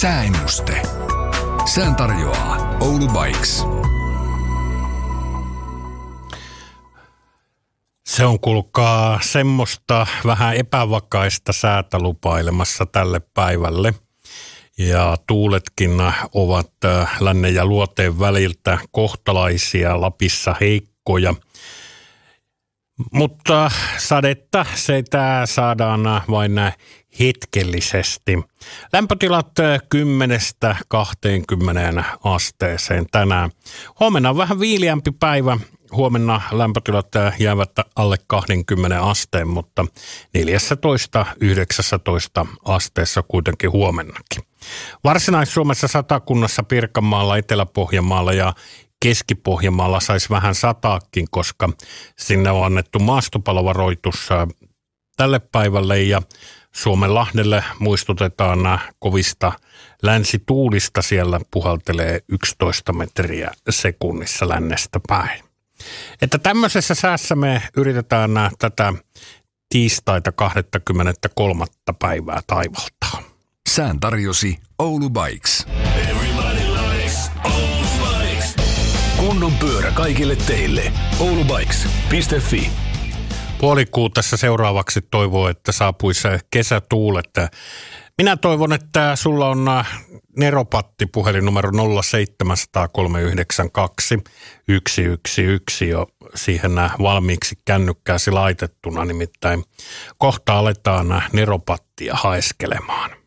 Sääennuste. Sään tarjoaa Oulu Bikes. Se on kuulkaa semmoista vähän epävakaista säätä lupailemassa tälle päivälle. Ja tuuletkin ovat lännen ja luoteen väliltä kohtalaisia, Lapissa heikkoja. Mutta sadetta sitä saadaan vain hetkellisesti. Lämpötilat 10-20 asteeseen tänään. Huomenna on vähän viileämpi päivä. Huomenna lämpötilat jäävät alle 20 asteen, mutta 14-19 asteessa kuitenkin huomennakin. Varsinais-Suomessa, Satakunnassa, Pirkanmaalla, Etelä-Pohjanmaalla ja Keski-Pohjanmaalla saisi vähän sataakin, koska sinne on annettu maastopalovaroitus tälle päivälle ja Suomenlahdelle muistutetaan kovista länsituulista. Siellä puhaltelee 11 metriä sekunnissa lännestä päin. Että tämmöisessä säässä me yritetään tätä tiistaita 23. päivää taivaltaa. Sään tarjosi Oulu Bikes. Kunnon pyörä kaikille teille. oulubikes.fi. Puolikuu tässä seuraavaksi toivoo, että saapuisi kesätuulet. Minä toivon, että sulla on Neropatti puhelinnumero 0700 392 111 jo siihen valmiiksi kännykkääsi laitettuna. Nimittäin kohta aletaan Neropattia haeskelemaan.